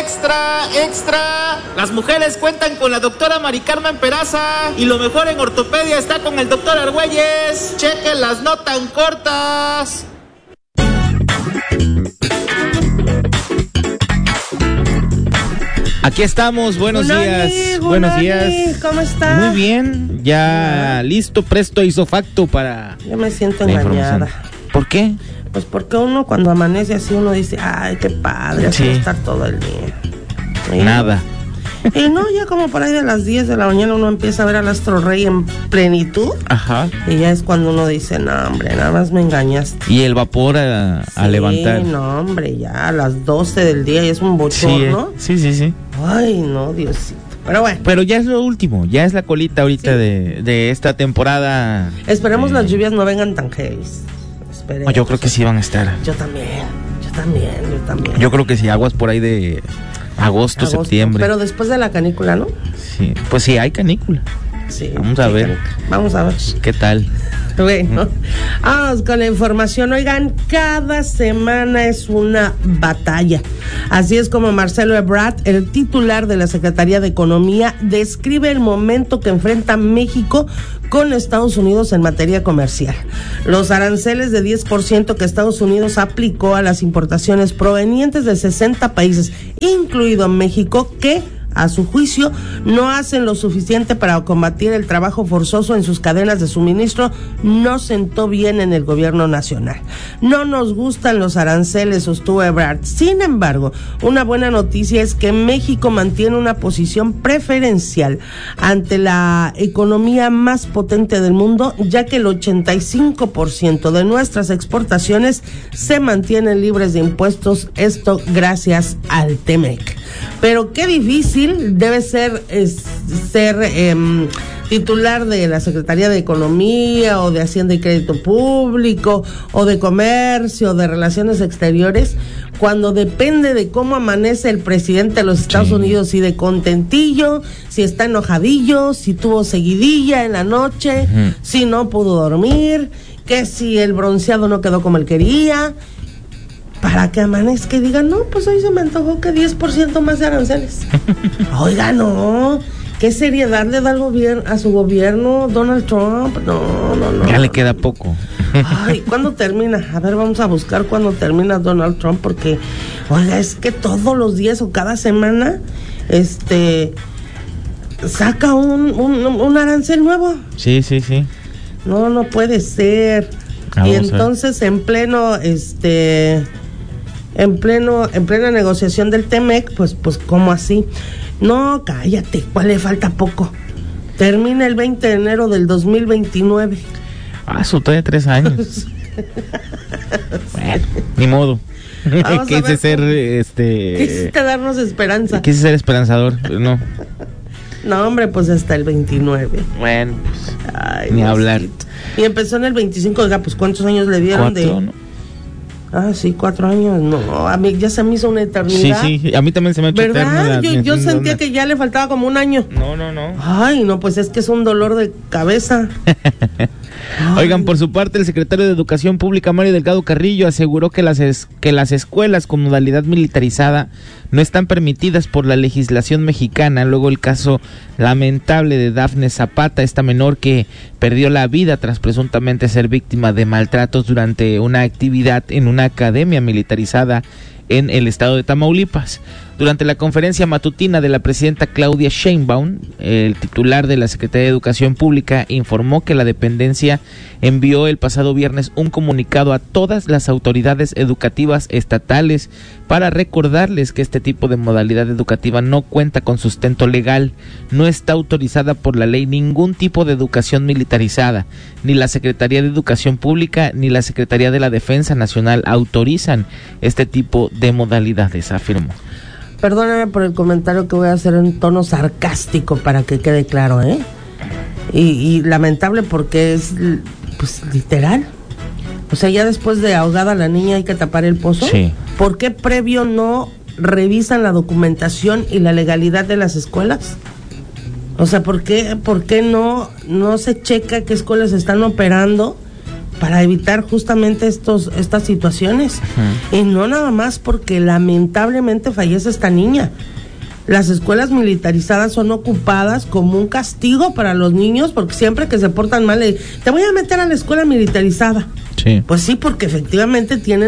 ¡Extra, extra! Las mujeres cuentan con la doctora Mari Carmen Peraza y lo mejor en ortopedia está con el doctor Argüelles. Chequen las no tan cortas. Aquí estamos, buenos días. Buenos días. ¿Cómo estás? Muy bien, ya listo, presto, hizo facto para... Yo me siento engañada. ¿Por qué? Pues porque uno cuando amanece así uno dice, ay, qué padre, así estar todo el día. ¿Sí? Nada. Y no, ya como por ahí de las 10 de la mañana uno empieza a ver al astro rey en plenitud. Ajá. Y ya es cuando uno dice, no, hombre, nada más me engañaste. Y el vapor a levantar. Sí, no, hombre, ya a las 12 del día ya es un bochorno. Sí. Ay, no, Diosito. Pero bueno. Pero ya es lo último, ya es la colita ahorita de esta temporada. Esperemos las lluvias no vengan tan heavy. No, yo creo que sí van a estar. Yo también. Yo creo que sí, aguas por ahí de agosto, septiembre. Pero después de la canícula, ¿no? Sí, pues sí, hay canícula. Sí. Vamos a ver. Vamos a ver. ¿Qué tal? Bueno, vamos con la información. Oigan, cada semana es una batalla. Así es como Marcelo Ebrard, el titular de la Secretaría de Economía, describe el momento que enfrenta México con Estados Unidos en materia comercial. Los aranceles de 10% que Estados Unidos aplicó a las importaciones provenientes de 60 países, incluido México, que a su juicio, no hacen lo suficiente para combatir el trabajo forzoso en sus cadenas de suministro, no sentó bien en el gobierno nacional. No nos gustan los aranceles, sostuvo Ebrard. Sin embargo, una buena noticia es que México mantiene una posición preferencial ante la economía más potente del mundo, ya que el 85% de nuestras exportaciones se mantienen libres de impuestos, esto gracias al TEMEC. Pero qué difícil debe ser titular de la Secretaría de Economía o de Hacienda y Crédito Público o de Comercio o de Relaciones Exteriores cuando depende de cómo amanece el presidente de los Estados Unidos, si de contentillo, si está enojadillo, si tuvo seguidilla en la noche, si no pudo dormir, que si el bronceado no quedó como él quería, para que amanezca y diga, no, pues hoy se me antojó que 10% más de aranceles. Oiga, no, ¿qué seriedad le da a su gobierno Donald Trump? No. Ya le queda poco. Ay, ¿cuándo termina? A ver, vamos a buscar cuándo termina Donald Trump, porque, oiga, es que todos los días o cada semana, saca un arancel nuevo. Sí. No puede ser. Vamos, y entonces en plena negociación del TEMEC, pues ¿cómo así? No, cállate, ¿cuál le falta poco? Termina el 20 de enero del 2029. Eso todavía 3 años. Bueno, ni modo. Quise ser, Quisiste darnos esperanza. Quise ser esperanzador, pero no. No, hombre, pues hasta el 29. Bueno, pues, ay, ni hablar. Y empezó en el 25, oiga, pues ¿cuántos años le dieron? 4, ¿no? Ah, sí, 4 años. No, a mí ya se me hizo una eternidad. Sí, a mí también se me ha hecho eterna. ¿Verdad? Yo sentía que ya le faltaba como un año. No. Ay, no, pues es que es un dolor de cabeza. Oigan, por su parte, el secretario de Educación Pública, Mario Delgado Carrillo, aseguró que las escuelas con modalidad militarizada no están permitidas por la legislación mexicana, luego el caso lamentable de Dafne Zapata, esta menor que perdió la vida tras presuntamente ser víctima de maltratos durante una actividad en una academia militarizada en el estado de Tamaulipas. Durante la conferencia matutina de la presidenta Claudia Sheinbaum, el titular de la Secretaría de Educación Pública informó que la dependencia envió el pasado viernes un comunicado a todas las autoridades educativas estatales para recordarles que este tipo de modalidad educativa no cuenta con sustento legal, no está autorizada por la ley ningún tipo de educación militarizada, ni la Secretaría de Educación Pública ni la Secretaría de la Defensa Nacional autorizan este tipo de modalidades, afirmó. Perdóname por el comentario que voy a hacer en tono sarcástico para que quede claro, y lamentable porque es, pues, literal. O sea, ya después de ahogada la niña hay que tapar el pozo. Sí. ¿Por qué previo no revisan la documentación y la legalidad de las escuelas? O sea, ¿por qué no se checa qué escuelas están operando para evitar justamente estas situaciones. Y no nada más porque lamentablemente fallece esta niña. Las escuelas militarizadas son ocupadas como un castigo para los niños, porque siempre que se portan mal, te voy a meter a la escuela militarizada. Sí. Pues sí, porque efectivamente tienen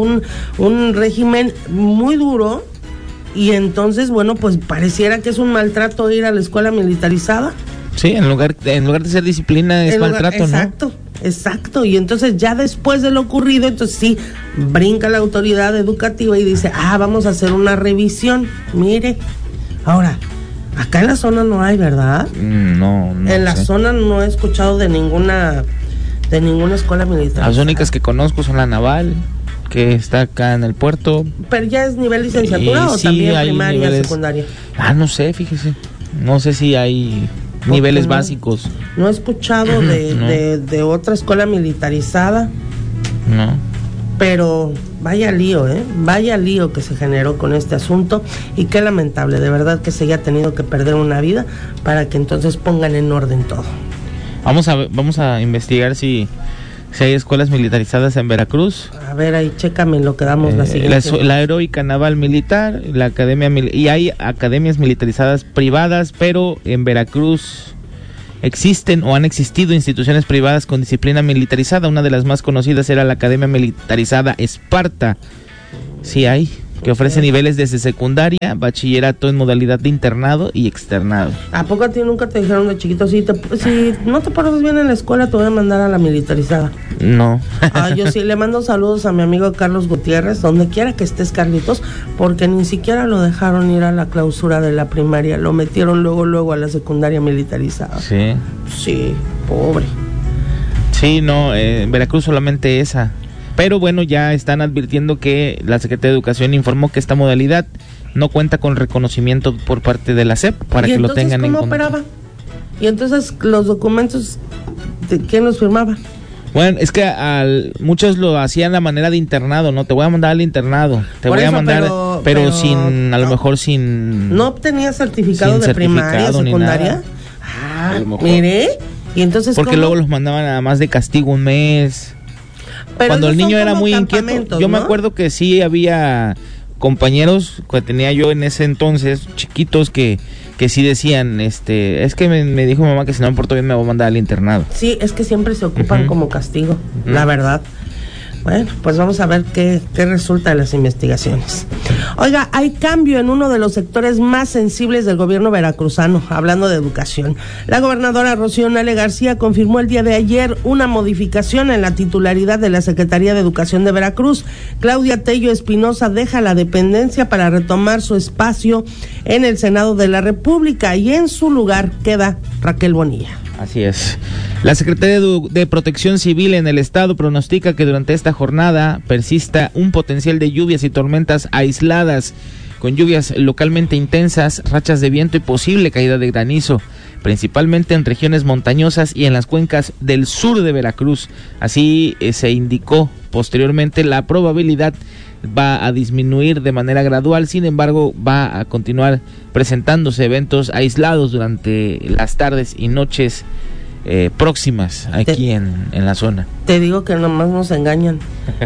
un régimen muy duro, y entonces, bueno, pues pareciera que es un maltrato ir a la escuela militarizada. Sí, en lugar de ser disciplina es maltrato, exacto, ¿no? Exacto, y entonces ya después de lo ocurrido, entonces sí, brinca la autoridad educativa y dice, vamos a hacer una revisión. Mire, ahora, acá en la zona no hay, ¿verdad? No en la zona no he escuchado de ninguna escuela militar. Las únicas que conozco son la Naval, que está acá en el puerto. ¿Pero ya es nivel licenciatura o sí, también hay primaria, niveles, secundaria? No sé, fíjese. No sé si hay niveles básicos. No he escuchado de otra escuela militarizada. No. Pero vaya lío, vaya lío que se generó con este asunto, y qué lamentable, de verdad, que se haya tenido que perder una vida para que entonces pongan en orden todo. Vamos a investigar si hay escuelas militarizadas en Veracruz. A ver, ahí chécame lo que damos la siguiente. La Heroica Naval Militar, la Academia y hay academias militarizadas privadas, pero en Veracruz existen o han existido instituciones privadas con disciplina militarizada. Una de las más conocidas era la Academia Militarizada Esparta. Sí hay, que ofrece niveles desde secundaria, bachillerato en modalidad de internado y externado. ¿A poco a ti nunca te dijeron de chiquito, si no te portas bien en la escuela, te voy a mandar a la militarizada? No. Yo sí le mando saludos a mi amigo Carlos Gutiérrez, donde quiera que estés, Carlitos, porque ni siquiera lo dejaron ir a la clausura de la primaria, lo metieron luego a la secundaria militarizada. Sí. Sí, pobre. Sí, no, en Veracruz solamente esa. Pero bueno, ya están advirtiendo que la Secretaría de Educación informó que esta modalidad no cuenta con reconocimiento por parte de la SEP para que lo tengan en cuenta. ¿Y entonces cómo operaba? ¿Y entonces los documentos, quién los firmaba? Bueno, es que muchos lo hacían a manera de internado, ¿no? Te voy a mandar al internado, pero sin, a lo mejor sin... ¿No obtenía certificado de primaria, secundaria? Mire, y entonces porque luego los mandaban nada más de castigo un mes. Pero cuando el niño era muy inquieto, yo me acuerdo que sí había compañeros que tenía yo en ese entonces, chiquitos, que sí decían, es que me dijo mi mamá que si no me porto bien me va a mandar al internado. Sí, es que siempre se ocupan como castigo, la verdad. Bueno, pues vamos a ver qué resulta de las investigaciones. Oiga, hay cambio en uno de los sectores más sensibles del gobierno veracruzano, hablando de educación. La gobernadora Rocío Nale García confirmó el día de ayer una modificación en la titularidad de la Secretaría de Educación de Veracruz. Claudia Tello Espinosa deja la dependencia para retomar su espacio en el Senado de la República, y en su lugar queda Raquel Bonilla. Así es. La Secretaría de Protección Civil en el estado pronostica que durante esta jornada persista un potencial de lluvias y tormentas aisladas, con lluvias localmente intensas, rachas de viento y posible caída de granizo, principalmente en regiones montañosas y en las cuencas del sur de Veracruz. Así se indicó. Posteriormente, la probabilidad va a disminuir de manera gradual, sin embargo va a continuar presentándose eventos aislados durante las tardes y noches próximas aquí en la zona. Te digo que nomás nos engañan.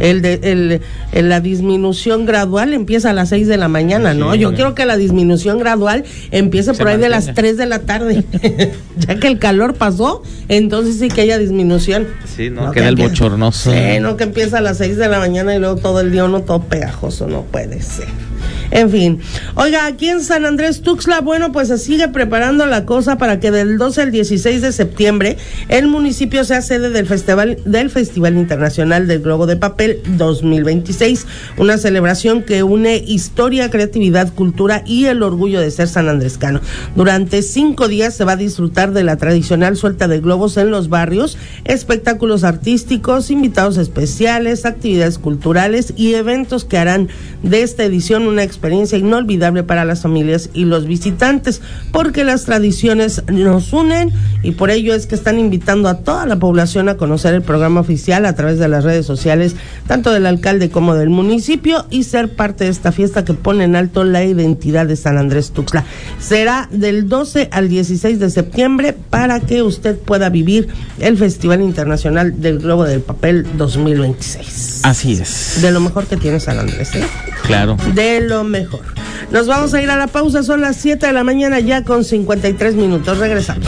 La disminución gradual empieza a las 6 de la mañana, ¿no? Yo quiero que la disminución gradual empiece por ahí de las 3 de la tarde. Ya que el calor pasó, entonces sí que haya disminución. Sí, no queda el bochornoso. Sí, no que empieza a las 6 de la mañana y luego todo el día uno todo pegajoso, no puede ser. En fin, oiga, aquí en San Andrés Tuxtla, bueno, pues se sigue preparando la cosa para que del 12 al 16 de septiembre el municipio sea sede del Festival Internacional del Globo de Papel 2026, una celebración que une historia, creatividad, cultura y el orgullo de ser sanandrescano. Durante 5 días se va a disfrutar de la tradicional suelta de globos en los barrios, espectáculos artísticos, invitados especiales, actividades culturales y eventos que harán de esta edición una experiencia inolvidable para las familias y los visitantes, porque las tradiciones nos unen, y por ello es que que están invitando a toda la población a conocer el programa oficial a través de las redes sociales, tanto del alcalde como del municipio, y ser parte de esta fiesta que pone en alto la identidad de San Andrés Tuxtla. Será del 12 al 16 de septiembre para que usted pueda vivir el Festival Internacional del Globo del Papel 2026. Así es. De lo mejor que tiene San Andrés, ¿eh? Claro. De lo mejor. Nos vamos a ir a la pausa, son las 7 de la mañana ya con 53 minutos. Regresamos.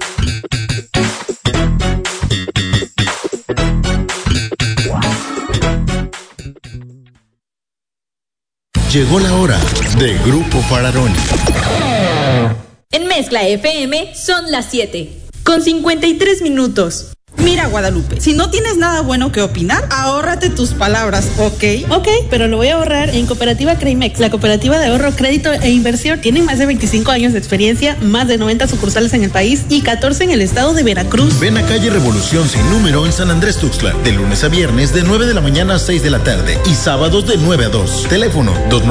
Llegó la hora de Grupo Fararoni. En Mezcla FM son las 7, con 53 minutos. Mira, Guadalupe, si no tienes nada bueno que opinar, ahórrate tus palabras, ¿ok? Ok, pero lo voy a ahorrar en Cooperativa Creimex, la cooperativa de ahorro, crédito e inversión. Tienen más de 25 años de experiencia, más de 90 sucursales en el país y 14 en el estado de Veracruz. Ven a calle Revolución sin número en San Andrés Tuxtla, de lunes a viernes de 9 de la mañana a 6 de la tarde y sábados de 9 a 2. Teléfono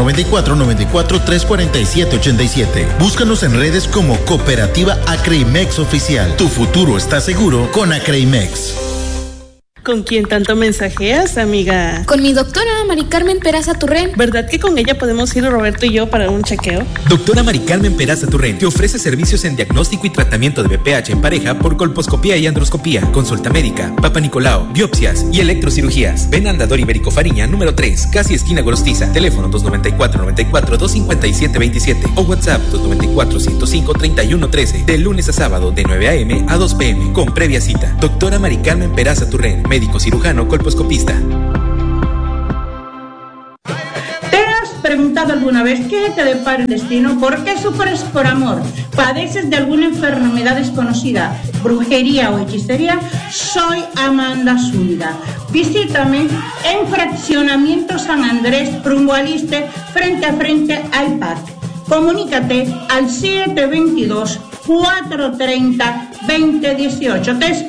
294-94-347-87. Búscanos en redes como Cooperativa Acreimex Oficial. Tu futuro está seguro con Acreimex. ¿Con quién tanto mensajeas, amiga? Con mi doctora Mari Carmen Peraza Turren. ¿Verdad que con ella podemos ir Roberto y yo para un chequeo? Doctora Mari Carmen Peraza Turren te ofrece servicios en diagnóstico y tratamiento de BPH en pareja por colposcopía y androscopía, consulta médica, Papa Nicolau, biopsias y electrocirugías. Ven a Andador Ibérico Fariña, número 3, casi esquina Gorostiza. Teléfono 294-94-257-27 o WhatsApp 294-105-3113. De lunes a sábado de 9 a.m. a 2 p.m. con previa cita. Doctora Mari Carmen Peraza Turren, médico cirujano colposcopista. ¿Te has preguntado alguna vez qué te depara el destino? ¿Por qué sufres por amor? ¿Padeces de alguna enfermedad desconocida, brujería o hechicería? Soy Amanda Zúñiga. Visítame en Fraccionamiento San Andrés, rumbo al Iste, frente a frente al PAC. Comunícate al 722-430-2018.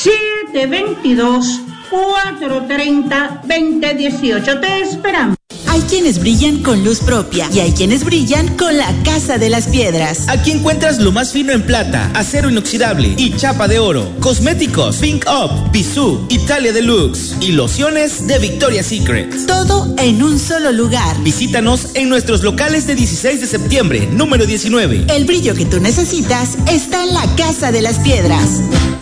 722-430-2018. Te esperamos. Hay quienes brillan con luz propia y hay quienes brillan con la Casa de las Piedras. Aquí encuentras lo más fino en plata, acero inoxidable y chapa de oro. Cosméticos, Pink Up, Bisú, Italia Deluxe y lociones de Victoria's Secret. Todo en un solo lugar. Visítanos en nuestros locales de 16 de septiembre, número 19. El brillo que tú necesitas está en la Casa de las Piedras.